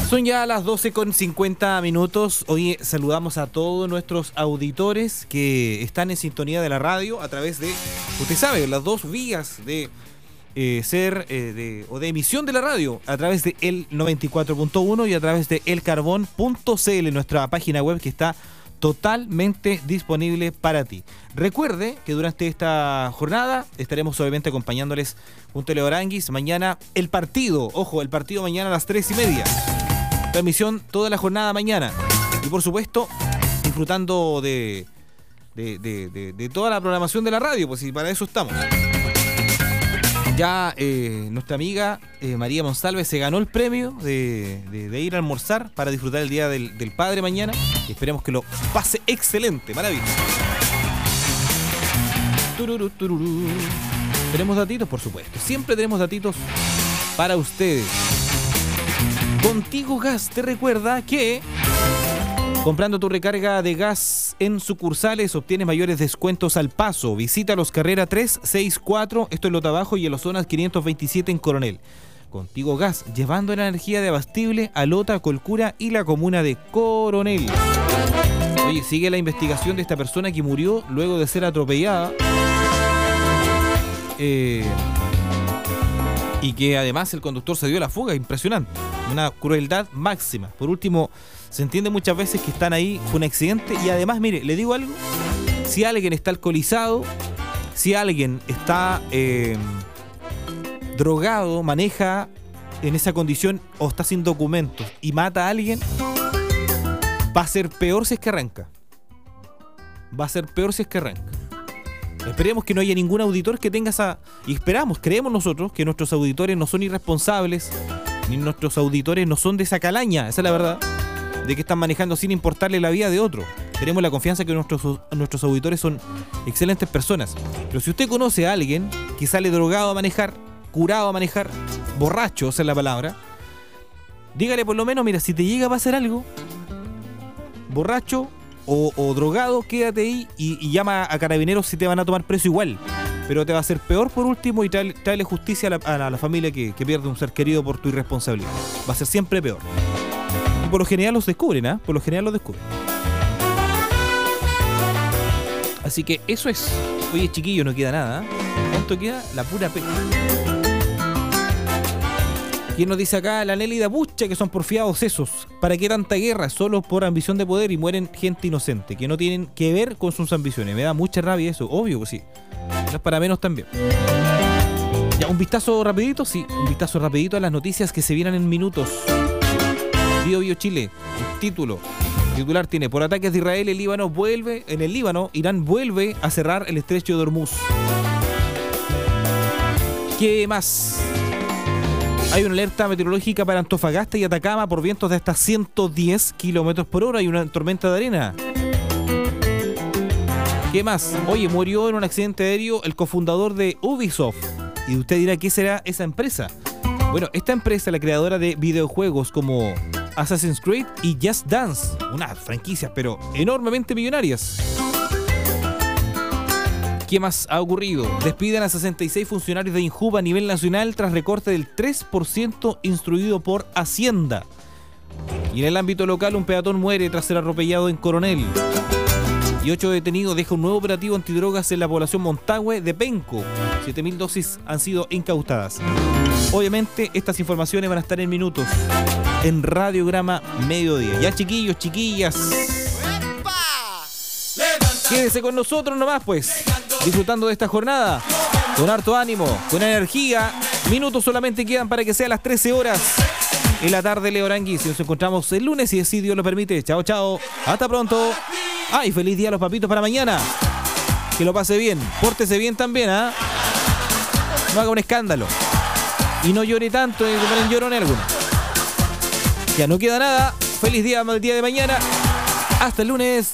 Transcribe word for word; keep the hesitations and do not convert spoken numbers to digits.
Son ya las doce con cincuenta minutos. Hoy saludamos a todos nuestros auditores que están en sintonía de la radio a través de, usted sabe, las dos vías de eh, ser eh, de, o de emisión de la radio, a través de el noventa y cuatro punto uno y a través de el carbón punto c l, nuestra página web que está totalmente disponible para ti. Recuerde que durante esta jornada estaremos obviamente acompañándoles junto a Leo Aranguis. Mañana el partido, ojo, el partido mañana a las tres y media. Transmisión toda la jornada mañana. Y por supuesto, disfrutando de, de, de, de, de toda la programación de la radio, pues sí, para eso estamos. Ya eh, nuestra amiga eh, María Monsalve se ganó el premio de, de, de ir a almorzar para disfrutar el Día del, del Padre mañana. Y esperemos que lo pase excelente, maravilloso. Tururú, tururú. Tenemos datitos, por supuesto. Siempre tenemos datitos para ustedes. Contigo Gas te recuerda que comprando tu recarga de gas en sucursales obtienes mayores descuentos al paso. Visita los Carrera tres seis cuatro, esto es Lota Abajo, y en los zonas quinientos veintisiete en Coronel. Contigo Gas, llevando la energía de Abastible a Lota, Colcura y la comuna de Coronel. Oye, sigue la investigación de esta persona que murió luego de ser atropellada. Eh... Y que además el conductor se dio la fuga, impresionante. Una crueldad máxima. Por último, se entiende muchas veces que están ahí, fue un accidente. Y además, mire, le digo algo. Si alguien está alcoholizado, si alguien está eh, drogado, maneja en esa condición o está sin documentos y mata a alguien, va a ser peor si es que arranca. Va a ser peor si es que arranca. Esperemos que no haya ningún auditor que tenga esa... Y esperamos, creemos nosotros que nuestros auditores no son irresponsables, ni nuestros auditores no son de esa calaña, esa es la verdad, de que están manejando sin importarle la vida de otro. Tenemos la confianza que nuestros, nuestros auditores son excelentes personas. Pero si usted conoce a alguien que sale drogado a manejar, curado a manejar, borracho, esa es la palabra, dígale por lo menos, mira, si te llega a pasar algo, borracho O, o drogado, quédate ahí y, y llama a carabineros si te van a tomar preso igual. Pero te va a hacer peor por último y trae, traele justicia a la, a la, a la familia que, que pierde un ser querido por tu irresponsabilidad. Va a ser siempre peor. Y por lo general los descubren, ¿ah? ¿eh? Por lo general los descubren. Así que eso es. Oye, chiquillo, no queda nada. ¿eh? ¿Cuánto queda? La pura pena. ¿Quién nos dice acá? La Nelly da Pucha, que son porfiados esos. ¿Para qué tanta guerra? Solo por ambición de poder y mueren gente inocente, que no tienen que ver con sus ambiciones. Me da mucha rabia eso, obvio que sí. No es para menos también. Ya, un vistazo rapidito, sí, un vistazo rapidito a las noticias que se vienen en minutos. Bio Bio Chile, el título. El titular tiene: por ataques de Israel, el Líbano vuelve, en el Líbano, Irán vuelve a cerrar el estrecho de Hormuz. ¿Qué más? Hay una alerta meteorológica para Antofagasta y Atacama por vientos de hasta ciento diez kilómetros por hora y una tormenta de arena. ¿Qué más? Oye, murió en un accidente aéreo el cofundador de Ubisoft. Y usted dirá, ¿qué será esa empresa? Bueno, esta empresa, la creadora de videojuegos como Assassin's Creed y Just Dance, unas franquicias pero enormemente millonarias. ¿Qué más ha ocurrido? Despiden a sesenta y seis funcionarios de Injuba a nivel nacional tras recorte del tres por ciento instruido por Hacienda. Y en el ámbito local, un peatón muere tras ser atropellado en Coronel. Y ocho detenidos deja un nuevo operativo antidrogas en la población Montague de Penco. siete mil dosis han sido incautadas. Obviamente, estas informaciones van a estar en minutos en Radiograma Mediodía. Ya, chiquillos, chiquillas, quédese con nosotros nomás, pues, disfrutando de esta jornada, con harto ánimo, con energía. Minutos solamente quedan para que sea las trece horas en la tarde, Leo Aranguis. Y nos encontramos el lunes, si así Dios lo permite. Chao, chao. Hasta pronto. Ay, feliz día a los papitos para mañana. Que lo pase bien. Pórtese bien también, ¿ah? ¿eh? No haga un escándalo. Y no llore tanto, y que ponen llorón alguno. Ya no queda nada. Feliz día el día de mañana. Hasta el lunes.